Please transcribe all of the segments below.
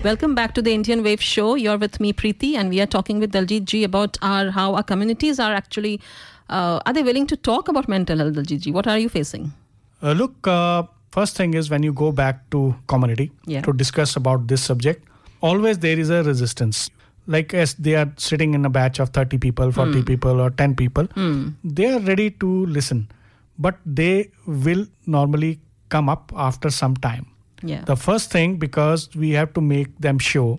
Welcome back to the Indian Wave Show. You're with me, Preeti, and we are talking with Daljit Ji about how our communities are actually, are they willing to talk about mental health, Daljit Ji? What are you facing? First thing is when you go back to community to discuss about this subject, always there is a resistance. Like as they are sitting in a batch of 30 people, 40 people or 10 people, they are ready to listen. But they will normally come up after some time. Yeah. The first thing, because we have to make them show,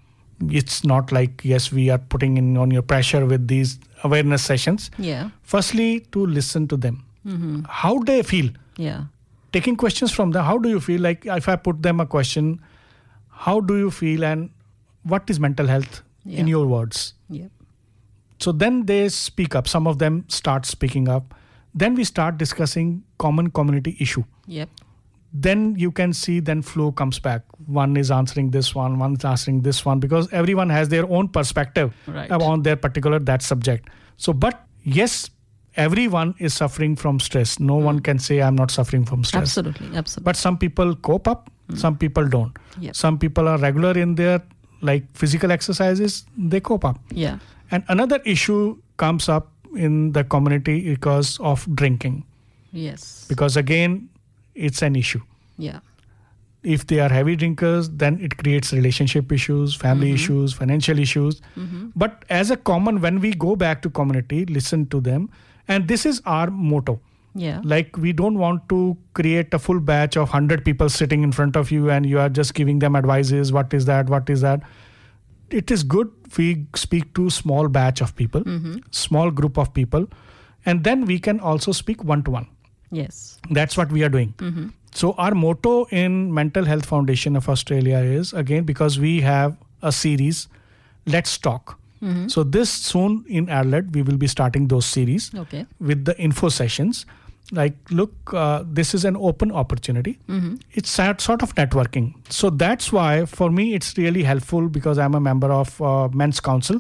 it's not like, yes, we are putting in on your pressure with these awareness sessions. Yeah. Firstly, to listen to them. How they feel. Yeah. Taking questions from them. How do you feel? Like if I put them a question, how do you feel and what is mental health in your words? Yeah. So then they speak up. Some of them start speaking up. Then we start discussing common community issue. Yep. Then you can see then flow comes back. One is answering this one is answering this one, because everyone has their own perspective on their particular that subject. So, but yes, everyone is suffering from stress. No one can say I'm not suffering from stress. Absolutely. But some people cope up, some people don't. Yep. Some people are regular in their like physical exercises, they cope up. Yeah. And another issue comes up in the community because of drinking. Yes. Because again, it's an issue. Yeah. If they are heavy drinkers, then it creates relationship issues, family issues, financial issues. But as a common, when we go back to community, listen to them. And this is our motto. Yeah. Like we don't want to create a full batch of 100 people sitting in front of you and you are just giving them advices. What is that? What is that? It is good we speak to small batch of people, small group of people. And then we can also speak one-to-one. Yes. That's what we are doing. So our motto in Mental Health Foundation of Australia is, again, because we have a series, Let's Talk. So this soon in Adelaide, we will be starting those series with the info sessions. Like, look, this is an open opportunity. It's sort of networking. So that's why for me, it's really helpful because I'm a member of Men's Council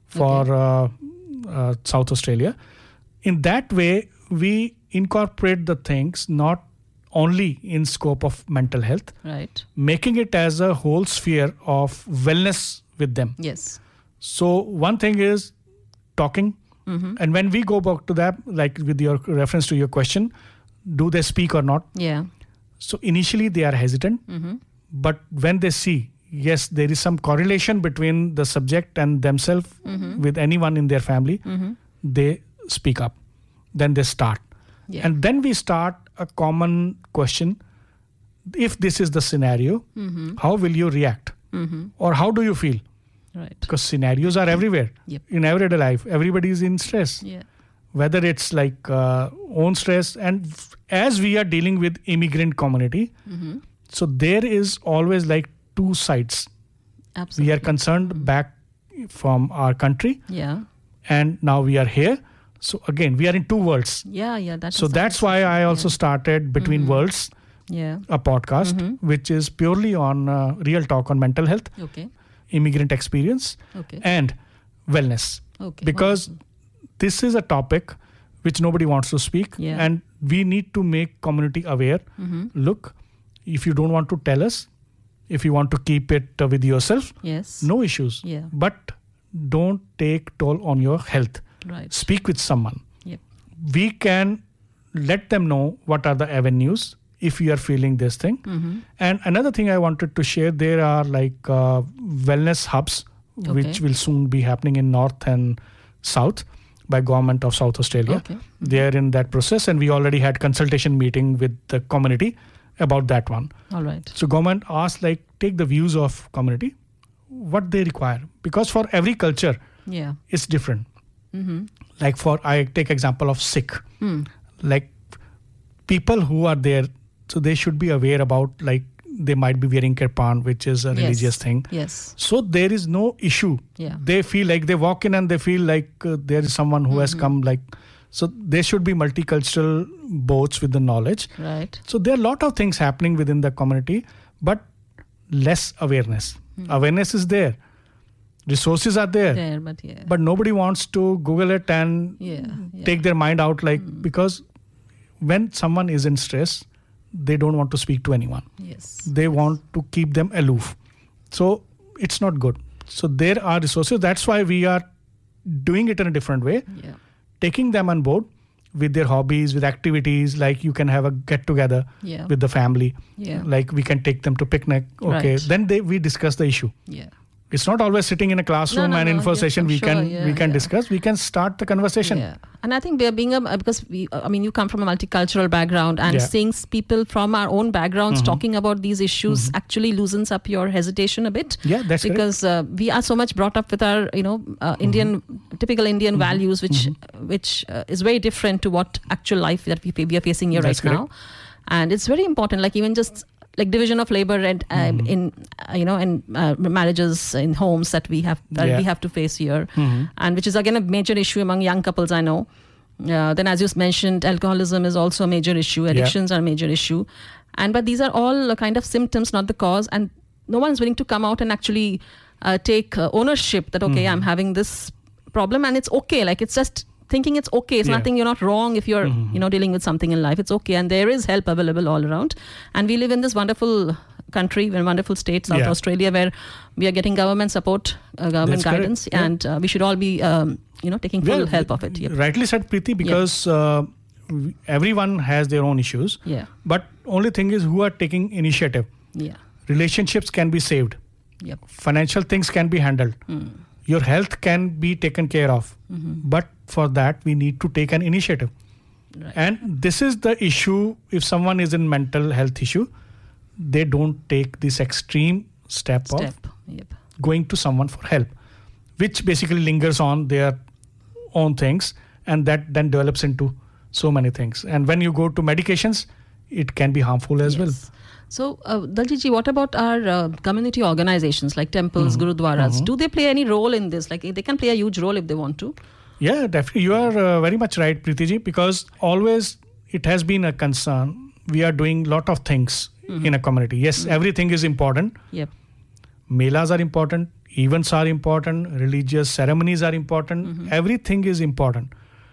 for South Australia. In that way, we incorporate the things not only in scope of mental health, making it as a whole sphere of wellness with them. Yes. So one thing is talking. And when we go back to that, like with your reference to your question, do they speak or not? Yeah. So initially they are hesitant, but when they see, yes, there is some correlation between the subject and themselves with anyone in their family, they speak up. Then they start. Yeah. And then we start a common question. If this is the scenario, how will you react? Or how do you feel? Right. Because scenarios are everywhere in everyday life. Everybody is in stress. Yeah. Whether it's like own stress. And as we are dealing with immigrant community, so there is always like two sides. Absolutely. We are concerned back from our country. Yeah. And now we are here. So again, we are in two worlds. Yeah. That's why I also started Between Worlds, a podcast, which is purely on real talk on mental health, immigrant experience, and wellness. Because this is a topic which nobody wants to speak, and we need to make community aware. Look, if you don't want to tell us, if you want to keep it with yourself, no issues. But don't take toll on your health. Right. Speak with someone. We can let them know what are the avenues if you are feeling this thing. And another thing I wanted to share, there are like wellness hubs, which will soon be happening in North and South by Government of South Australia. They are in that process, and we already had consultation meeting with the community about that one. All right. So government asked, like, take the views of community, what they require. Because for every culture, it's different. Like I take example of Sikh. Like people who are there, so they should be aware about, like, they might be wearing kirpan, which is a religious thing. So there is no issue. They feel like they walk in and they feel like there is someone who has come, like, so there should be multicultural boats with the knowledge. Right. So there are a lot of things happening within the community, but less awareness. Awareness is there. Resources are there. But nobody wants to Google it and take their mind out, like, because when someone is in stress, they don't want to speak to anyone. They want to keep them aloof. So it's not good. So there are resources. That's why we are doing it in a different way, Yeah. taking them on board with their hobbies, with activities, like you can have a get together Yeah. with the family. Yeah. Like we can take them to picnic. Okay. Right. Then we discuss the issue. Yeah. It's not always sitting in a classroom No, and info yes, session. I'm We sure, can yeah. discuss. We can start the conversation. Yeah, and I think we are being because you come from a multicultural background, and Yeah. seeing people from our own backgrounds talking about these issues actually loosens up your hesitation a bit. Yeah, that's correct. because we are so much brought up with our Indian typical Indian values, which is very different to what actual life that we are facing here That's right now, and it's very important. Like even just like division of labor and in marriages in homes that we have Yeah. we have to face here, and which is again a major issue among young couples, I know. Then as you mentioned, alcoholism is also a major issue, addictions are a major issue, but these are all kind of symptoms, not the cause, and no one is willing to come out and actually take ownership that okay, I'm having this problem and it's okay, like it's just thinking it's okay, it's Yeah. nothing, you're not wrong if you're dealing with something in life, it's okay, and there is help available all around. And we live in this wonderful country, in wonderful state, South Yeah. Australia, where we are getting government support, government That's correct. guidance, Yeah. and we should all be taking full Well, help of it. Yep. Rightly said, Preeti, because everyone has their own issues. Yeah. But only thing is who are taking initiative. Yeah. Relationships can be saved. Yep. Financial things can be handled. Your health can be taken care of. But for that, we need to take an initiative. Right. And this is the issue. If someone is in mental health issue, they don't take this extreme step of Yep. going to someone for help, which basically lingers on their own things, and that then develops into so many things. And when you go to medications, it can be harmful as well. Yes. So, Daljit ji, what about our community organizations like temples, gurudwaras? Do they play any role in this? Like they can play a huge role if they want to. Yeah, definitely. You are very much right, Preeti ji, because always it has been a concern. We are doing lot of things in a community. Yes, everything is important. Yep. Melas are important. Events are important. Religious ceremonies are important. Everything is important.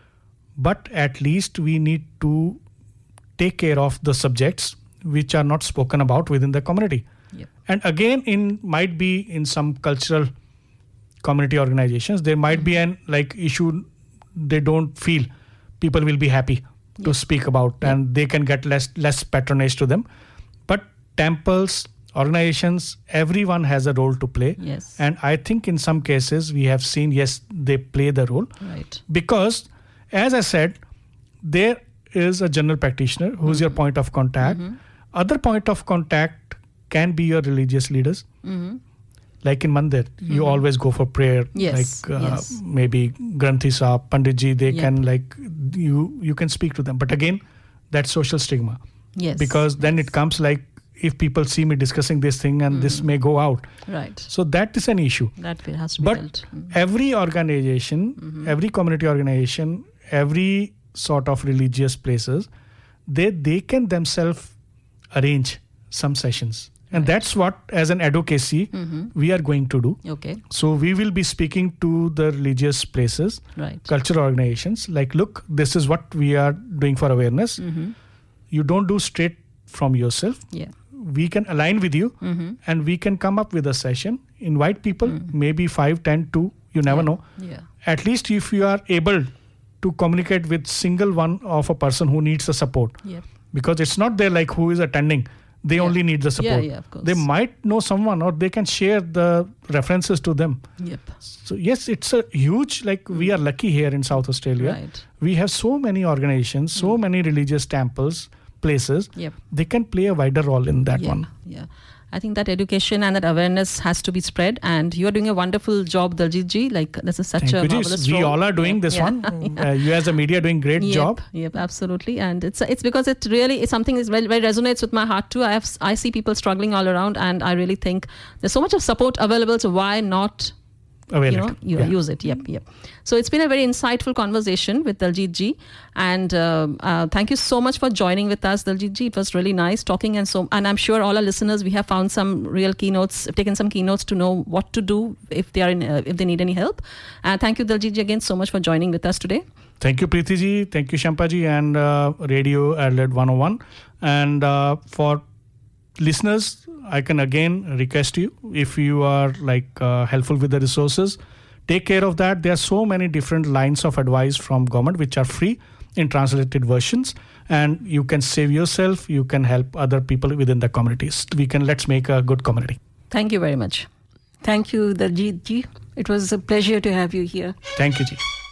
But at least we need to take care of the subjects which are not spoken about within the community. Yep. And again, might be in some cultural community organizations, there might be an issue they don't feel people will be happy to speak about, and they can get less patronage to them. But temples, organizations, everyone has a role to play. Yes. And I think in some cases we have seen, yes, they play the role. Right. Because as I said, there is a general practitioner who's your point of contact. Other point of contact can be your religious leaders. Like in Mandir, you always go for prayer. Yes, Like maybe Granthi Saab, Pandit Ji, they can you can speak to them. But again, that's social stigma. Yes. Because then it comes like, if people see me discussing this thing and this may go out. Right. So that is an issue. That has to be But built. every organization, every community organization, every sort of religious places, they can themselves arrange some sessions. And that's what, as an advocacy, we are going to do. Okay. So we will be speaking to the religious places, Right. cultural organizations, like, look, this is what we are doing for awareness. You don't do straight from yourself. Yeah. We can align with you and we can come up with a session, invite people, maybe 5, 10, 2, you never know. Yeah. At least if you are able to communicate with single one of a person who needs the support, Yeah. because it's not there like who is attending, they only need the support. Yeah, of course. They might know someone, or they can share the references to them. Yep. So yes, it's a huge, we are lucky here in South Australia. Right. We have so many organizations, so many religious temples, places. Yep. They can play a wider role in that one. Yeah. I think that education and that awareness has to be spread, and you are doing a wonderful job, Daljit ji. Like this is such Thank a you, Ji. marvelous We role. all are doing this one. You as a media doing great job. Yep, absolutely, and it's because it really is something that very resonates with my heart too. I see people struggling all around, and I really think there's so much of support available. So why not? Avail it. Yeah. Use it. Yep. So it's been a very insightful conversation with Daljit ji, and thank you so much for joining with us, Daljit ji. It was really nice talking, and I'm sure all our listeners, we have found some real keynotes, taken some keynotes to know what to do if they are if they need any help. Thank you, Daljit ji, again so much for joining with us today. Thank you, Preeti ji. Thank you, Shampa ji, and Radio Adelaide 101. And for listeners, I can again request you, if you are helpful with the resources, take care of that. There are so many different lines of advice from government which are free in translated versions, and you can save yourself, you can help other people within the communities. Let's make a good community. Thank you very much. Thank you, Daljit ji. It was a pleasure to have you here. Thank you, ji.